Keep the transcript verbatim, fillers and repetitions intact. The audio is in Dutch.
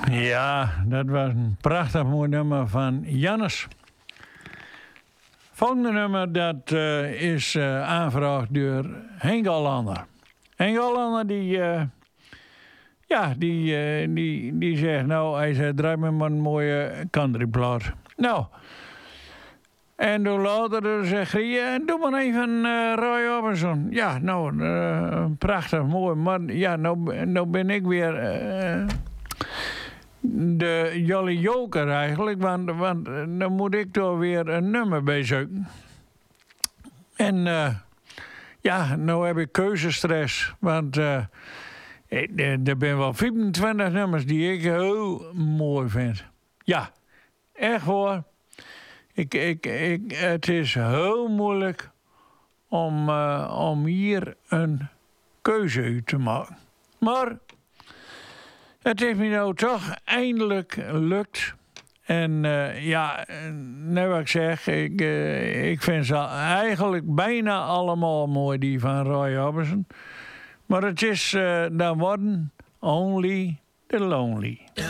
Ja, dat was een prachtig mooi nummer van Jannes. Volgende nummer dat uh, is uh, aangevraagd door Henk Hollander. Henk Hollander die, uh, ja, die, uh, die, die zegt nou, hij zei draai me maar een mooie countryplaat. Nou, en toen later zegt hij, uh, doe maar even uh, Roy Orbison. Ja, nou, uh, prachtig mooi, maar ja, nou, nou ben ik weer... Uh, de Jolly Joker eigenlijk, want, want dan moet ik toch weer een nummer bij zoeken. En uh, ja, nou heb ik keuzestress, want uh, er zijn wel vierentwintig nummers die ik heel mooi vind. Ja, echt hoor. Ik, ik, ik, het is heel moeilijk om, uh, om hier een keuze uit te maken. Maar... het heeft me nou toch eindelijk lukt. En uh, ja, net wat ik zeg, ik, uh, ik vind ze eigenlijk bijna allemaal mooi, die van Roy Orbison. Maar het is uh, dan worden Only the Lonely.